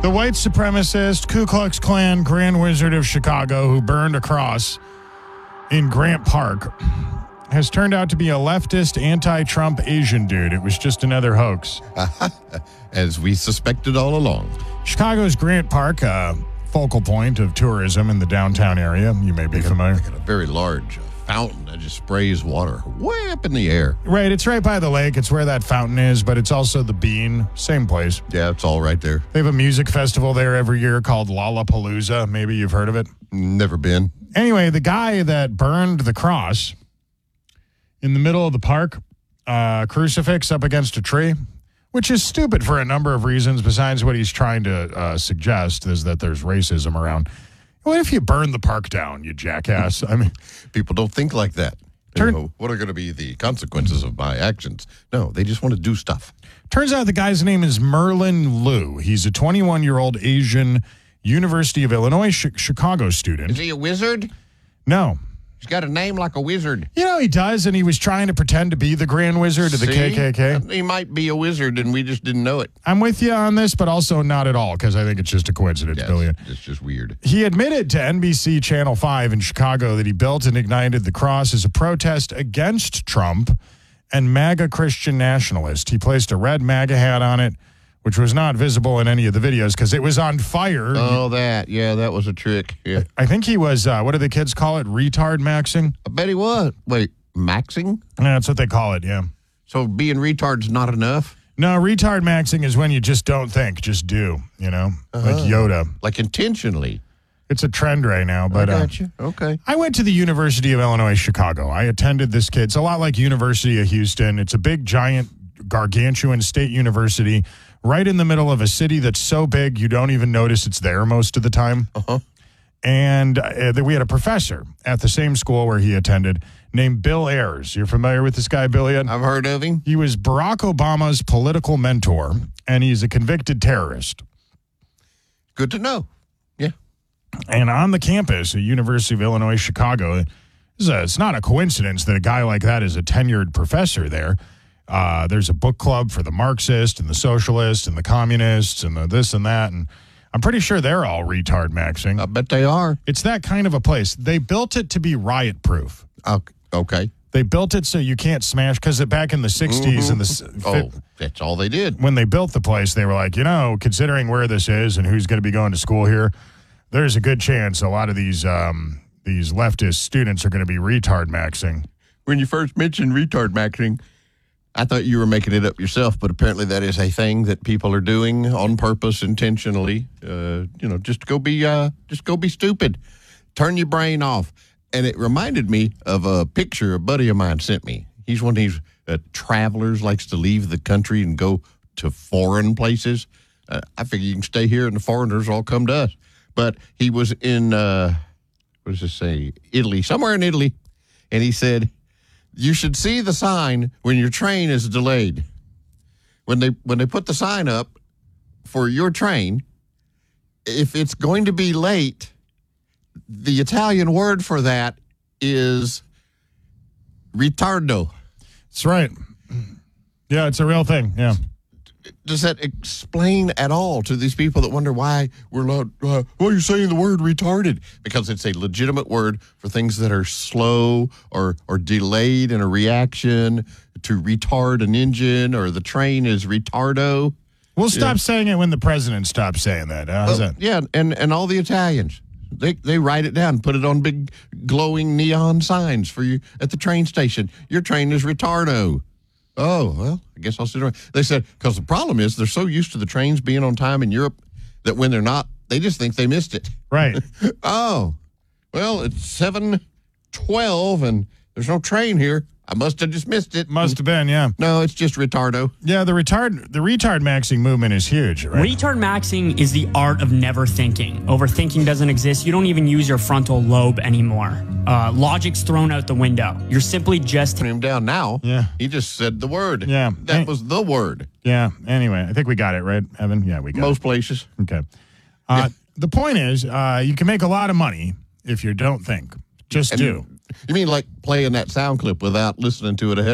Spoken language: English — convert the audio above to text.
The white supremacist Ku Klux Klan Grand Wizard of Chicago who burned a cross in Grant Park has turned out to be a leftist, anti-Trump Asian dude. It was just another hoax. As we suspected all along. Chicago's Grant Park, focal point of tourism in the downtown area. You may be familiar. They got a very large fountain that just sprays water way up in the air. Right, it's right by the lake. It's where that fountain is, but it's also the Bean, same place. Yeah, it's all right there. They have a music festival there every year called Lollapalooza. Maybe you've heard of it. Never been. Anyway, the guy that burned the cross in the middle of the park, crucifix up against a tree, which is stupid for a number of reasons besides what he's trying to suggest is that there's racism around. What if you burn the park down, you jackass? I mean, people don't think like that. What are going to be the consequences of my actions? No, they just want to do stuff. Turns out the guy's name is Merlin Liu. He's a 21-year-old Asian University of Illinois Chicago student. Is he a wizard? No. He's got a name like a wizard. You know, he does, and he was trying to pretend to be the Grand Wizard of the KKK. He might be a wizard, and we just didn't know it. I'm with you on this, but also not at all, because I think it's just a coincidence, Billion. It's just weird. He admitted to NBC Channel 5 in Chicago that he built and ignited the cross as a protest against Trump and MAGA Christian nationalist. He placed a red MAGA hat on it, which was not visible in any of the videos because it was on fire. Oh, that. Yeah, that was a trick. Yeah. I think he was, what do the kids call it? Retard maxing? I bet he was. Wait, maxing? Yeah, that's what they call it, yeah. So being retard's not enough? No, retard maxing is when you just don't think, just do, you know? Like Yoda. Like intentionally. It's a trend right now. But, I got you. Okay. I went to the University of Illinois Chicago. I attended this kid. It's a lot like University of Houston. It's a big, giant, gargantuan state university right in the middle of a city that's so big you don't even notice it's there most of the time. And we had a professor at the same school where he attended named Bill Ayers. You're familiar with this guy, Bill? I've heard of him. He was Barack Obama's political mentor, and he's a convicted terrorist. Good to know. Yeah. And on the campus at University of Illinois Chicago, it's not a coincidence that a guy like that is a tenured professor there. There's a book club for the Marxists and the socialists and the communists and the this and that. And I'm pretty sure they're all retard maxing. I bet they are. It's that kind of a place. They built it to be riot proof. Okay. They built it so you can't smash because back in the 60s and the that's all they did. When they built the place, they were like, you know, considering where this is and who's going to be going to school here, there's a good chance a lot of these leftist students are going to be retard maxing. When you first mentioned retard maxing, I thought you were making it up yourself, but apparently that is a thing that people are doing on purpose, intentionally. Just go be stupid. Turn your brain off. And it reminded me of a picture a buddy of mine sent me. He's one of these travelers, likes to leave the country and go to foreign places. I figure you can stay here and the foreigners all come to us. But he was in, Italy, somewhere in Italy. And he said, you should see the sign when your train is delayed. When they put the sign up for your train, if it's going to be late, the Italian word for that is ritardo. That's right. Yeah, it's a real thing. Yeah. Does that explain at all to these people that wonder why we're allowed, why are you saying the word retarded? Because it's a legitimate word for things that are slow or delayed in a reaction, to retard an engine, or the train is retardo. We'll stop saying it when the president stops saying that. How's that? Yeah, and all the Italians, they write it down, put it on big glowing neon signs for you at the train station. Your train is retardo. Oh, well, I guess I'll sit around. They said, because the problem is they're so used to the trains being on time in Europe that when they're not, they just think they missed it. Right. Oh, well, it's 7:12 and there's no train here. I must have just missed it. Must have been, yeah. No, it's just retardo. Yeah, the retard maxing movement is huge, right? Retard maxing is the art of never thinking. Overthinking doesn't exist. You don't even use your frontal lobe anymore. Logic's thrown out the window. You're simply just... Him down now. Yeah. He just said the word. Yeah. That was the word. Yeah. Anyway, I think we got it, right, Evan? Yeah, we got it. Most places. Okay. The point is, you can make a lot of money if you don't think. Just do. You mean like playing that sound clip without listening to it ahead